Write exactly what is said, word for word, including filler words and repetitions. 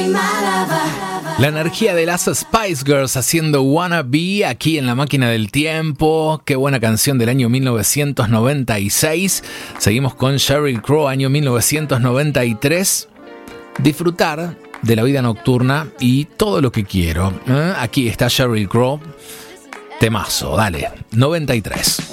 La energía de las Spice Girls haciendo Wanna Be aquí en La Máquina del Tiempo. Qué buena canción del año mil novecientos noventa y seis. Seguimos con Sheryl Crow, año mil novecientos noventa y tres. Disfrutar de la vida nocturna y todo lo que quiero. ¿Eh? Aquí está Sheryl Crow. Temazo, dale. noventa y tres.